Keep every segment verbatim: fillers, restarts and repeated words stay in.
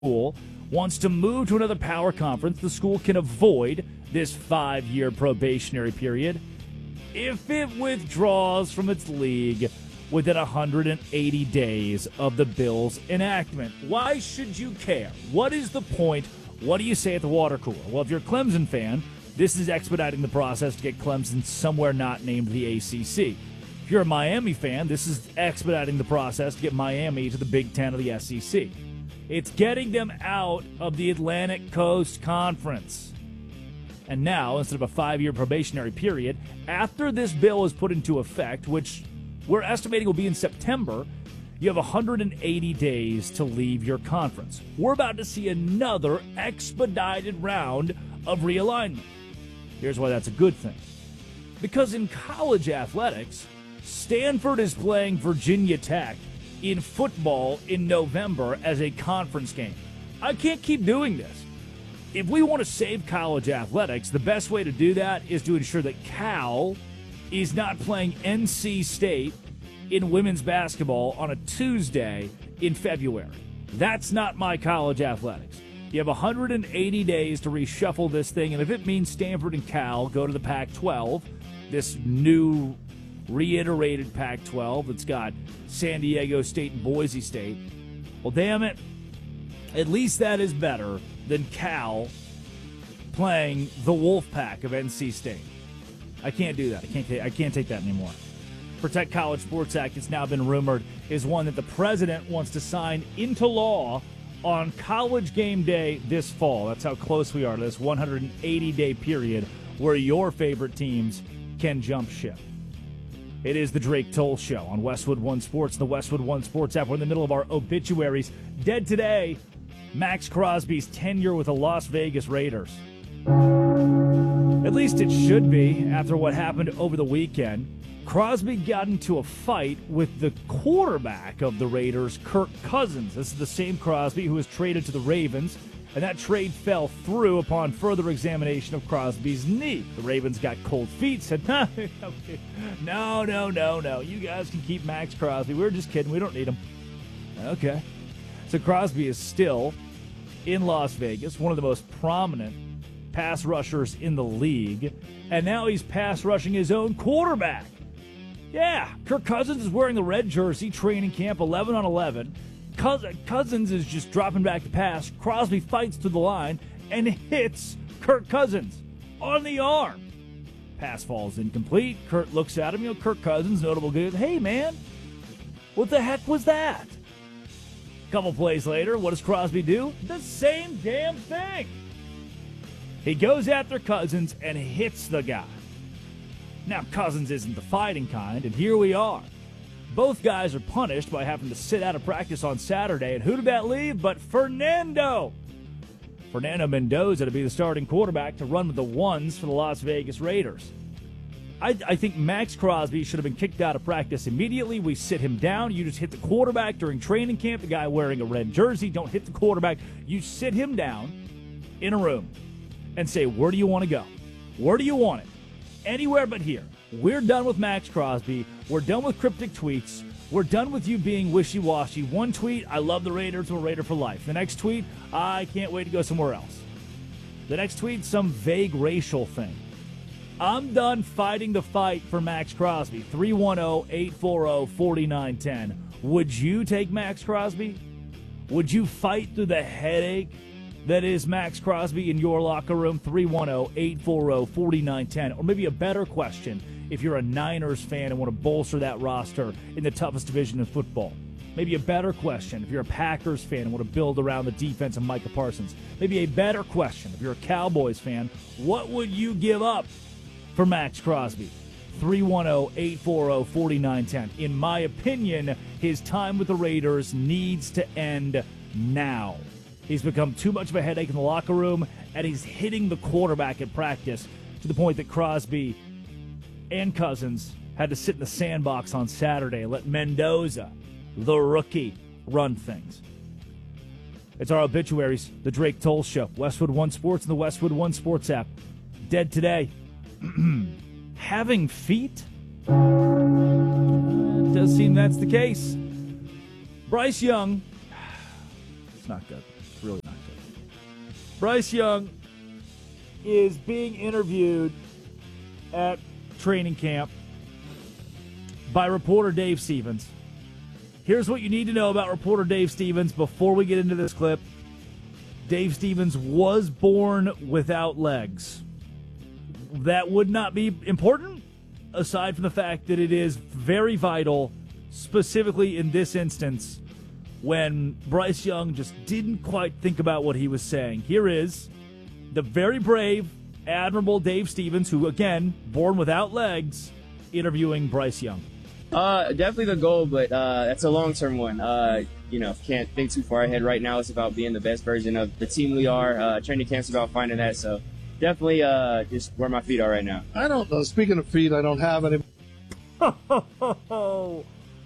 school wants to move to another power conference, the school can avoid this five-year probationary period if it withdraws from its league within one hundred eighty days of the bill's enactment. Why should you care? What is the point? What do you say at the water cooler? Well, if you're a Clemson fan, this is expediting the process to get Clemson somewhere not named the A C C. If you're a Miami fan, this is expediting the process to get Miami to the Big Ten of the S E C. It's getting them out of the Atlantic Coast Conference. And now, instead of a five-year probationary period, after this bill is put into effect, which we're estimating will be in September, you have one hundred eighty days to leave your conference. We're about to see another expedited round of realignment. Here's why that's a good thing. Because in college athletics, Stanford is playing Virginia Tech in football in November as a conference game. I can't keep doing this. If we want to save college athletics, the best way to do that is to ensure that Cal is not playing N C State in women's basketball on a Tuesday in February. That's not my college athletics. You have one hundred eighty days to reshuffle this thing, and if it means Stanford and Cal go to the Pac twelve, this new reiterated Pac twelve that's got San Diego State and Boise State, well, damn it, at least that is better than Cal playing the Wolfpack of N C State. I can't do that. I can't, I can't take that anymore. Protect College Sports Act, it's now been rumored, is one that the president wants to sign into law on College game day this fall. That's how close we are to this one hundred eighty day period where your favorite teams can jump ship. It is the Drake Toll Show on Westwood One Sports, the Westwood One Sports app. We're in the middle of our obituaries. Dead today, Max Crosby's tenure with the Las Vegas Raiders. At least it should be after what happened over the weekend. Crosby got into a fight with the quarterback of the Raiders, Kirk Cousins. This is the same Crosby who was traded to the Ravens, and that trade fell through upon further examination of Crosby's knee. The Ravens got cold feet, said, no, no, no, no. You guys can keep Max Crosby. We're just kidding. We don't need him. Okay. So Crosby is still in Las Vegas, one of the most prominent pass rushers in the league, and now he's pass rushing his own quarterback. Yeah, Kirk Cousins is wearing the red jersey, training camp, eleven on eleven. Cousins is just dropping back to pass. Crosby fights to the line and hits Kirk Cousins on the arm. Pass falls incomplete. Kirk looks at him. You know, Kirk Cousins, notable good. Hey, man, what the heck was that? A couple plays later, what does Crosby do? The same damn thing. He goes after Cousins and hits the guy. Now, Cousins isn't the fighting kind, and here we are. Both guys are punished by having to sit out of practice on Saturday, and who did that leave but Fernando? Fernando Mendoza to be the starting quarterback to run with the ones for the Las Vegas Raiders. I, I think Max Crosby should have been kicked out of practice immediately. We sit him down. You just hit the quarterback during training camp, the guy wearing a red jersey. Don't hit the quarterback. You sit him down in a room and say, where do you want to go? Where do you want it? Anywhere but here. We're done with Max Crosby. We're done with cryptic tweets. We're done with you being wishy-washy. One tweet, I love the Raiders, I'm a Raider for life. The next tweet, I can't wait to go somewhere else. The next tweet, some vague racial thing. I'm done fighting the fight for Max Crosby. three one zero, eight four zero, four nine one zero. Would you take Max Crosby? Would you fight through the headache that is Max Crosby in your locker room? Three one zero, eight four zero, four nine one zero. Or maybe a better question, if you're a Niners fan and want to bolster that roster in the toughest division in football. Maybe a better question if you're a Packers fan and want to build around the defense of Micah Parsons. Maybe a better question if you're a Cowboys fan. What would you give up for Max Crosby? three one zero, eight four zero, four nine one zero. In my opinion, his time with the Raiders needs to end now. He's become too much of a headache in the locker room, and he's hitting the quarterback at practice to the point that Crosby and Cousins had to sit in the sandbox on Saturday and let Mendoza, the rookie, run things. It's our obituaries, the Drake Toll Show, Westwood One Sports and the Westwood One Sports app. Dead today. Having feet? It does seem that's the case. Bryce Young, it's not good. It's really Bryce Young is being interviewed at training camp by reporter Dave Stevens. Here's what you need to know about reporter Dave Stevens before we get into this clip. Dave Stevens was born without legs. That would not be important, aside from the fact that it is very vital, specifically in this instance, when Bryce Young just didn't quite think about what he was saying. Here is the very brave, admirable Dave Stevens, who, again, born without legs, interviewing Bryce Young. Uh, definitely the goal, but uh, that's a long-term one. Uh, you know, can't think too far ahead right now. It's about being the best version of the team we are. Uh, training camp's about finding that, so definitely uh, just where my feet are right now. I don't know. Speaking of feet, I don't have any. No!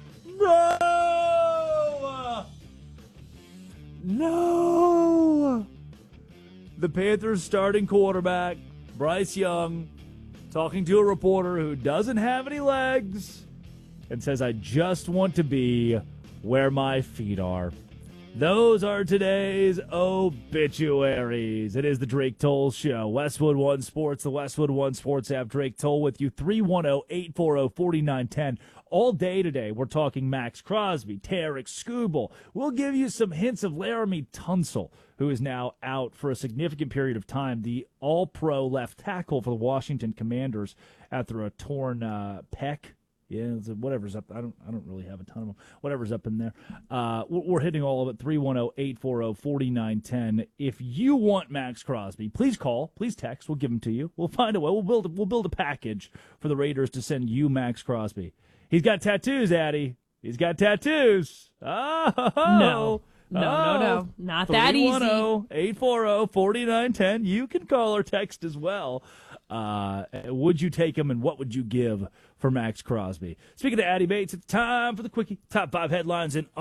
No! The Panthers' starting quarterback, Bryce Young, talking to a reporter who doesn't have any legs and says, I just want to be where my feet are. Those are today's obituaries. It is the Drake Toll Show. Westwood One Sports, the Westwood One Sports app. Drake Toll with you, three one zero, eight four zero, four nine one zero. All day today, we're talking Max Crosby, Tarek Skubal. We'll give you some hints of Laramie Tunsil, who is now out for a significant period of time, the all-pro left tackle for the Washington Commanders after a torn uh, pec. Yeah, whatever's up. I don't. I don't really have a ton of them. Whatever's up in there. Uh, we're hitting all of it. three one zero, eight four zero, four nine one zero. If you want Max Crosby, please call. Please text. We'll give them to you. We'll find a way. We'll build. We'll build a package for the Raiders to send you Max Crosby. He's got tattoos, Addie. He's got tattoos. Oh no. No, oh. no, no. Not that easy. three one zero, eight four zero, four nine one zero. You can call or text as well. Uh, would you take him, and what would you give for Max Crosby? Speaking of Addie Bates, it's time for the Quickie. Top five headlines in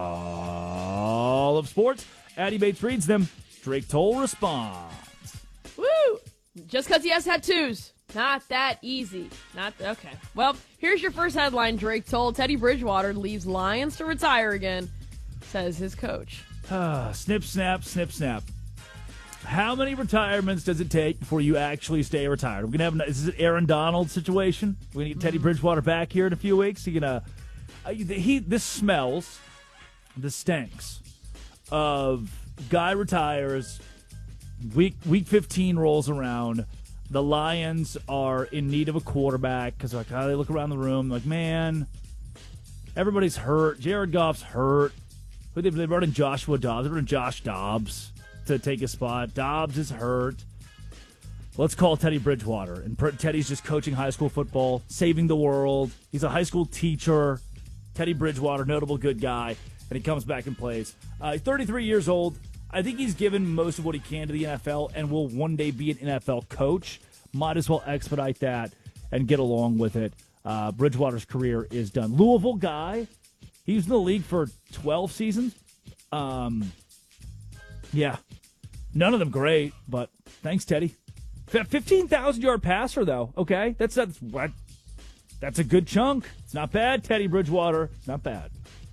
all of sports. Addie Bates reads them. Drake Toll responds. Woo! Just because he has tattoos. Not that easy. Not okay. Well, here's your first headline. Drake Toll, Teddy Bridgewater leaves Lions to retire again, says his coach. Ah, snip, snap, snip, snap. How many retirements does it take before you actually stay retired? We're gonna have is this an Aaron Donald situation? We're gonna get Teddy Bridgewater back here in a few weeks. He gonna uh, he this smells, the stinks of guy retires. Week week fifteen rolls around. The Lions are in need of a quarterback because like, oh, they look around the room like, man, everybody's hurt. Jared Goff's hurt. They they brought in Joshua Dobbs. They brought in Josh Dobbs to take a spot. Dobbs is hurt. Let's call Teddy Bridgewater. And Teddy's just coaching high school football, saving the world. He's a high school teacher. Teddy Bridgewater, notable good guy. And he comes back and plays. Uh, he's thirty-three years old. I think he's given most of what he can to the N F L and will one day be an N F L coach. Might as well expedite that and get along with it. Uh, Bridgewater's career is done. Louisville guy. He was in the league for twelve seasons. Um, yeah. None of them great, but thanks, Teddy. fifteen thousand yard passer, though. Okay, that's, that's, that's a good chunk. It's not bad, Teddy Bridgewater. It's not bad.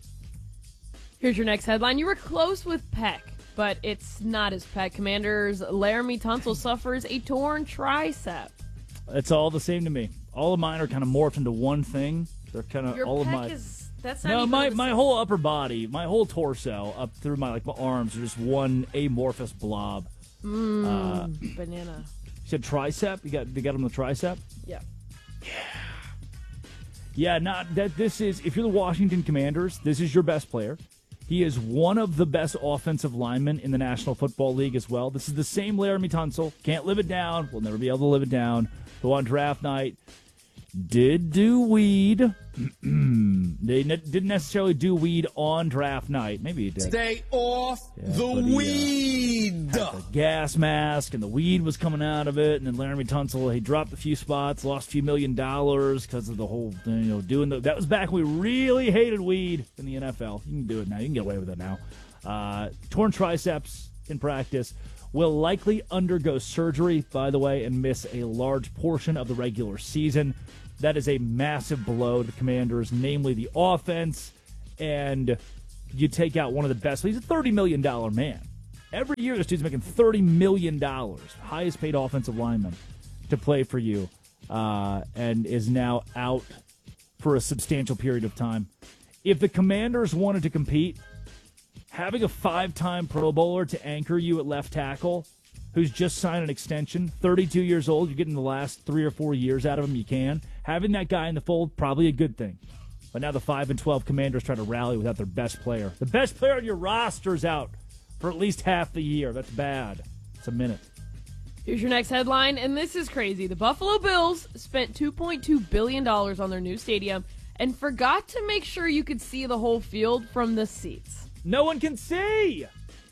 Here's your next headline. You were close with Peck, but it's not his Peck. Commanders Laramie Tunsil suffers a torn tricep. It's all the same to me. All of mine are kind of morphed into one thing. They're kind of your all Peck of my. Is, that's not no, even my the my same. whole upper body, my whole torso, up through my like my arms, are just one amorphous blob. Mm, uh, banana. You said tricep. You got they got him the tricep. Yeah. Yeah. Yeah. Not that this is. If you're the Washington Commanders, this is your best player. He is one of the best offensive linemen in the National Football League as well. This is the same Laramie Tunsil. Can't live it down. We'll never be able to live it down. Go on draft night. Did do weed. They ne- didn't necessarily do weed on draft night. Maybe he did. Stay off Yeah, the but he, uh, weed. had the gas mask, and the weed was coming out of it. And then Laramie Tunsil, he dropped a few spots, lost a few million dollars because of the whole thing, you know, doing the. That was back when we really hated weed in the N F L. You can do it now. You can get away with it now. Uh, torn triceps in practice. Will likely undergo surgery, by the way, and miss a large portion of the regular season. That is a massive blow to the Commanders, namely the offense, and you take out one of the best. He's a thirty million dollars man. Every year, this dude's making thirty million dollars, highest paid offensive lineman to play for you, uh, and is now out for a substantial period of time. If the Commanders wanted to compete, having a five-time Pro Bowler to anchor you at left tackle, who's just signed an extension, thirty-two years old, you're getting the last three or four years out of him, you can. Having that guy in the fold, probably a good thing. But now the five and twelve Commanders try to rally without their best player. The best player on your roster's out for at least half the year. That's bad. It's a minute. Here's your next headline, and this is crazy. The Buffalo Bills spent two point two billion dollars on their new stadium and forgot to make sure you could see the whole field from the seats. No one can see.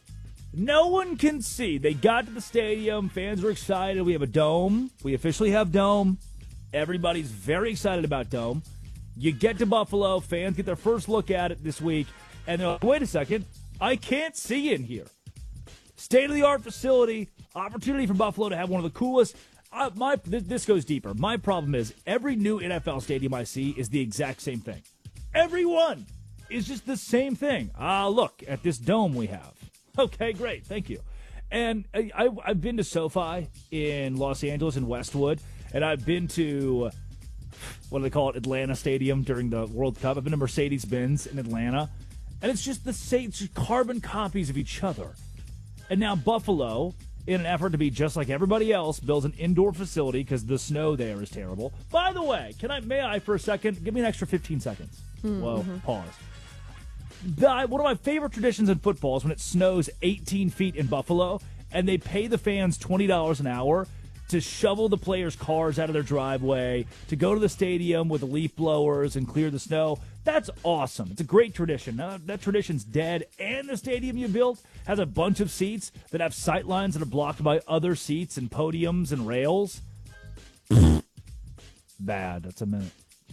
No one can see. They got to the stadium. Fans were excited. We have a dome. We officially have dome. Everybody's very excited about dome. You get to Buffalo. Fans get their first look at it this week. And they're like, wait a second. I can't see in here. State-of-the-art facility. Opportunity for Buffalo to have one of the coolest. Uh, my this, this goes deeper. My problem is every new N F L stadium I see is the exact same thing. Every one is just the same thing. Ah, uh, look at this dome we have. Okay, great. Thank you. And I, I, I've been to SoFi in Los Angeles and Westwood, and I've been to, what do they call it, Atlanta Stadium during the World Cup. I've been to Mercedes-Benz in Atlanta, and it's just the same, it's just carbon copies of each other. And now Buffalo, in an effort to be just like everybody else, builds an indoor facility because the snow there is terrible. By the way, can I, may I for a second, give me an extra fifteen seconds. Mm-hmm. Whoa, pause. The, one of my favorite traditions in football is when it snows eighteen feet in Buffalo and they pay the fans twenty dollars an hour to shovel the players' cars out of their driveway, to go to the stadium with the leaf blowers and clear the snow. That's awesome. It's a great tradition. Now, that tradition's dead, and the stadium you built has a bunch of seats that have sight lines that are blocked by other seats and podiums and rails. Bad. That's a minute.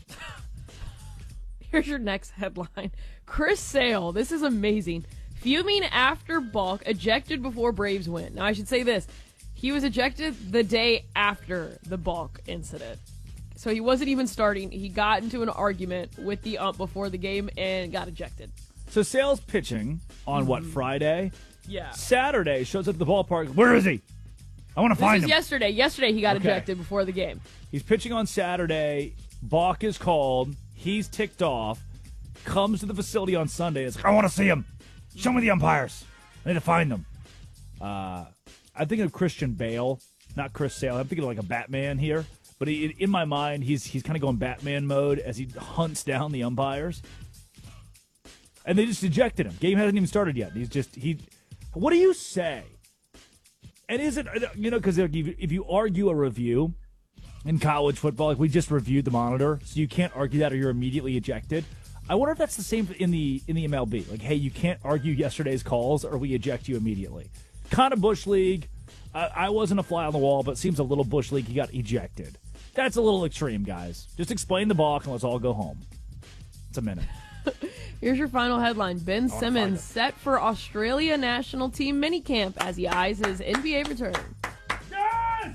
Here's your next headline. Chris Sale, this is amazing. Fuming after balk, ejected before Braves win. Now, I should say this. He was ejected the day after the balk incident. So he wasn't even starting. He got into an argument with the ump before the game and got ejected. So Sale's pitching on, mm-hmm. what, Friday? Yeah. Saturday, shows up at the ballpark. Where is he? I want to find him. This is him. yesterday. Yesterday he got okay. ejected before the game. He's pitching on Saturday. Balk is called. He's ticked off. Comes to the facility on Sunday. It's like, I want to see him. Show me the umpires. I need to find them. Uh, I'm thinking of Christian Bale, not Chris Sale. I'm thinking of like a Batman here. But he, in my mind, he's he's kind of going Batman mode as he hunts down the umpires. And they just ejected him. Game hasn't even started yet. He's just, he. What do you say? And is it, you know, because if you argue a review in college football, like we just reviewed the monitor, so you can't argue that or you're immediately ejected. I wonder if that's the same in the in the M L B. Like, hey, you can't argue yesterday's calls or we eject you immediately. Kind of Bush League. I, I wasn't a fly on the wall, but it seems a little Bush League. He got ejected. That's a little extreme, guys. Just explain the balk and let's all go home. It's a minute. Here's your final headline. Ben Simmons set for Australia national team minicamp as he eyes his N B A return. Yes!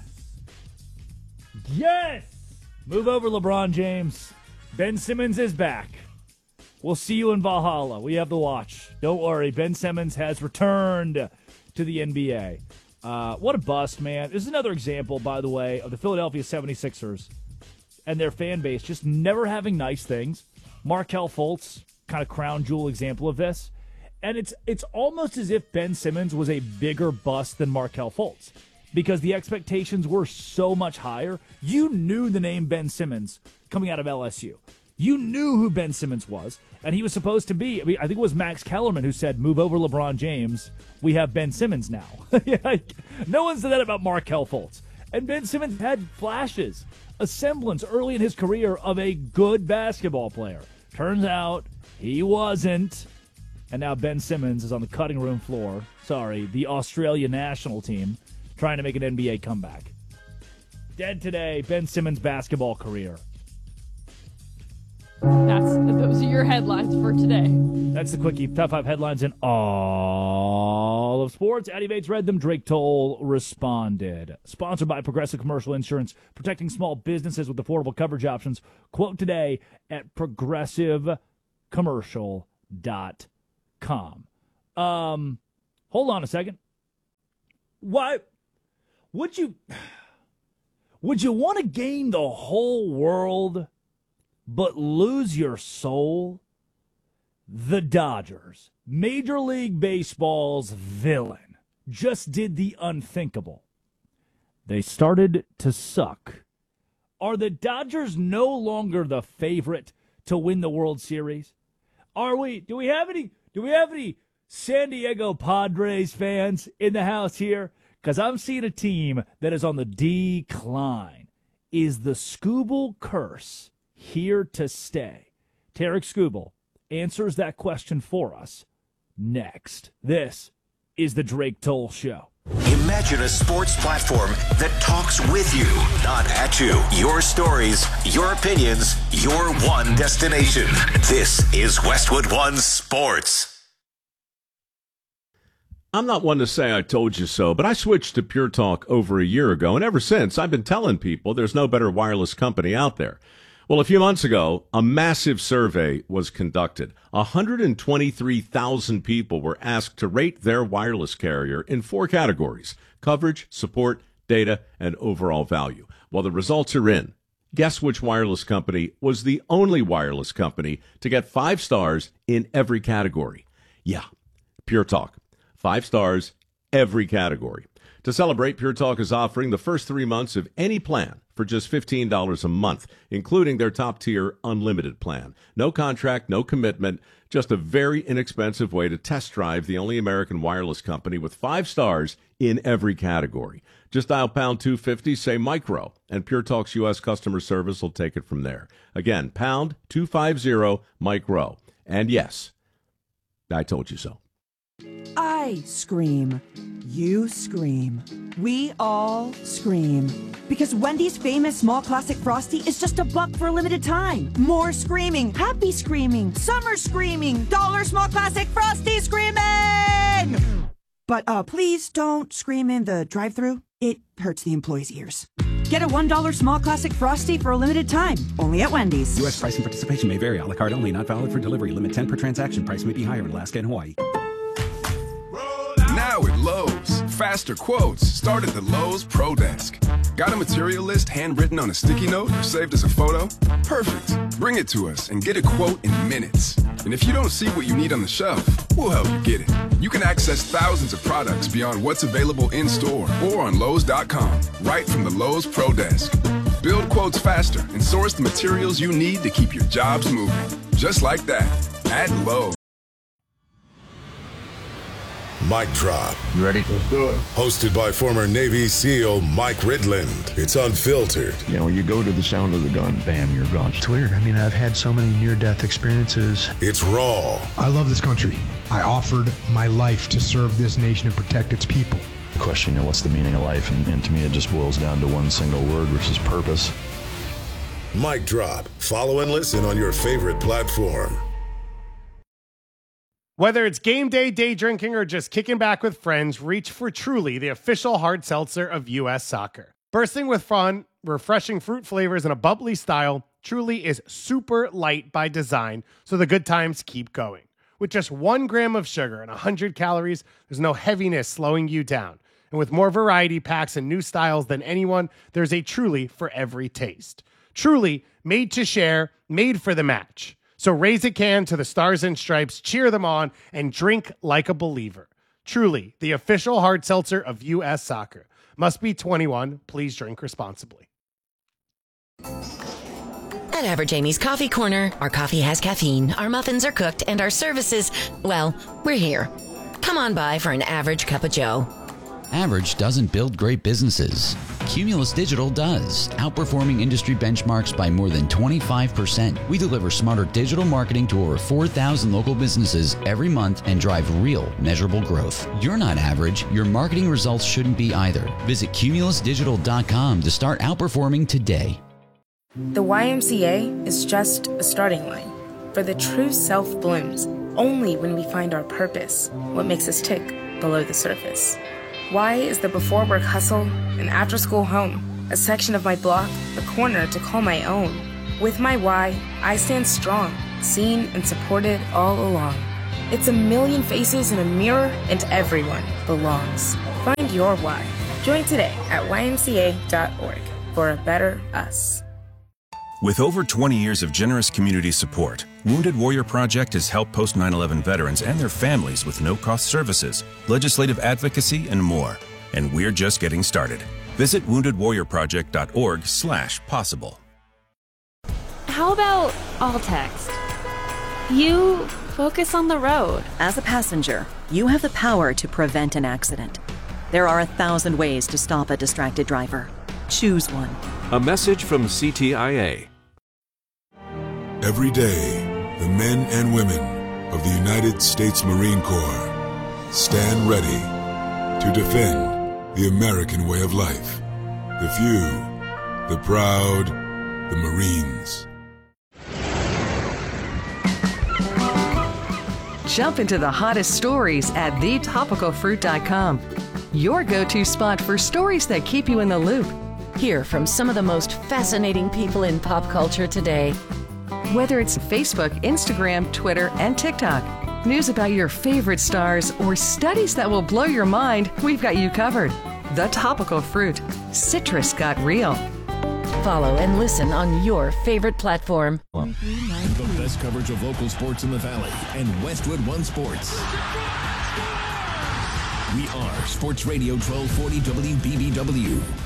Yes! Move over, LeBron James. Ben Simmons is back. We'll see you in Valhalla. We have the watch. Don't worry. Ben Simmons has returned to the N B A. Uh, what a bust, man. This is another example, by the way, of the Philadelphia seventy-sixers and their fan base just never having nice things. Markelle Fultz, kind of crown jewel example of this. And it's it's almost as if Ben Simmons was a bigger bust than Markelle Fultz because the expectations were so much higher. You knew the name Ben Simmons coming out of L S U. You knew who Ben Simmons was, and he was supposed to be. I mean, I think it was Max Kellerman who said, move over LeBron James. We have Ben Simmons now. No one said that about Markelle Fultz. And Ben Simmons had flashes, a semblance early in his career of a good basketball player. Turns out he wasn't. And now Ben Simmons is on the cutting room floor. Sorry, the Australia national team trying to make an N B A comeback. Dead today, Ben Simmons' basketball career. That's those are your headlines for today. That's the quickie. Top five headlines in all of sports. Addie Bates read them. Drake Toll responded. Sponsored by Progressive Commercial Insurance, protecting small businesses with affordable coverage options. Quote today at progressive commercial dot com. Um, hold on a second. Why would you would you want to gain the whole world but lose your soul? The Dodgers, Major League Baseball's villain, just did the unthinkable. They started to suck. Are the Dodgers no longer the favorite to win the World Series? Are we? Do we have any? Do we have any San Diego Padres fans in the house here? Because I'm seeing a team that is on the decline. Is the Skubal curse here to stay? Tarek Skubal answers that question for us next. This is the Drake Toll Show. Imagine a sports platform that talks with you, not at you. Your stories, your opinions, your one destination. This is Westwood One Sports. I'm not one to say I told you so, but I switched to Pure Talk over a year ago, and ever since I've been telling people there's no better wireless company out there. Well, a few months ago, a massive survey was conducted. one hundred twenty-three thousand people were asked to rate their wireless carrier in four categories: coverage, support, data, and overall value. Well, the results are in. Guess which wireless company was the only wireless company to get five stars in every category? Yeah, Pure Talk. Five stars, every category. To celebrate, Pure Talk is offering the first three months of any plan for just fifteen dollars a month, including their top-tier unlimited plan. No contract, no commitment, just a very inexpensive way to test drive the only American wireless company with five stars in every category. Just dial pound two fifty, say micro, and Pure Talk's U S customer service will take it from there. Again, pound two fifty, micro. And yes, I told you so. I scream. You scream. We all scream. Because Wendy's famous small classic Frosty is just a buck for a limited time. More screaming. Happy screaming. Summer screaming. Dollar small classic Frosty screaming! But uh, please don't scream in the drive-thru. It hurts the employees' ears. Get a one dollar small classic Frosty for a limited time. Only at Wendy's. U S price and participation may vary. A la carte only. Not valid for delivery. Limit ten per transaction. Price may be higher in Alaska and Hawaii. Now at Lowe's, faster quotes start at the Lowe's Pro Desk. Got a material list handwritten on a sticky note or saved as a photo? Perfect. Bring it to us and get a quote in minutes. And if you don't see what you need on the shelf, we'll help you get it. You can access thousands of products beyond what's available in store or on Lowe's dot com, right from the Lowe's Pro Desk. Build quotes faster and source the materials you need to keep your jobs moving. Just like that, at Lowe's. Mic Drop. You ready? Let's do it. Hosted by former Navy SEAL Mike Ridland. It's unfiltered. You know, you go to the sound of the gun, bam, you're gone. It's weird. I mean, I've had so many near-death experiences. It's raw. I love this country. I offered my life to serve this nation and protect its people. The question, you know, what's the meaning of life? And, and to me, it just boils down to one single word, which is purpose. Mic Drop. Follow and listen on your favorite platform. Whether it's game day, day drinking, or just kicking back with friends, reach for Truly, the official hard seltzer of U S Soccer. Bursting with fun, refreshing fruit flavors, and a bubbly style, Truly is super light by design, so the good times keep going. With just one gram of sugar and one hundred calories, there's no heaviness slowing you down. And with more variety packs and new styles than anyone, there's a Truly for every taste. Truly, made to share, made for the match. So raise a can to the Stars and Stripes, cheer them on, and drink like a believer. Truly, the official hard seltzer of U S Soccer. Must be twenty-one. Please drink responsibly. At Average Amy's Coffee Corner, our coffee has caffeine, our muffins are cooked, and our services, well, we're here. Come on by for an average cup of joe. Average doesn't build great businesses. Cumulus Digital does, outperforming industry benchmarks by more than twenty-five percent. We deliver smarter digital marketing to over four thousand local businesses every month and drive real, measurable growth. You're not average. Your marketing results shouldn't be either. Visit cumulus digital dot com to start outperforming today. The Y M C A is just a starting line, for the true self blooms only when we find our purpose, what makes us tick below the surface. Y is the before work hustle, an after school home, a section of my block, a corner to call my own. With my Y, I stand strong, seen and supported all along. It's a million faces in a mirror, and everyone belongs. Find your why. Join today at Y M C A dot org for a better us. With over twenty years of generous community support, Wounded Warrior Project has helped post nine eleven veterans and their families with no-cost services, legislative advocacy, and more. And we're just getting started. Visit wounded warrior project dot org slash possible. How about all text? You focus on the road. As a passenger, you have the power to prevent an accident. There are a thousand ways to stop a distracted driver. Choose one. A message from C T I A. Every day, the men and women of the United States Marine Corps stand ready to defend the American way of life. The few, the proud, the Marines. Jump into the hottest stories at the topical fruit dot com. Your go-to spot for stories that keep you in the loop. Hear from some of the most fascinating people in pop culture today. Whether it's Facebook, Instagram, Twitter, and TikTok, news about your favorite stars, or studies that will blow your mind, we've got you covered. The Topical Fruit. Citrus got real. Follow and listen on your favorite platform. The best coverage of local sports in the Valley and Westwood One Sports. We are Sports Radio twelve forty W B B W.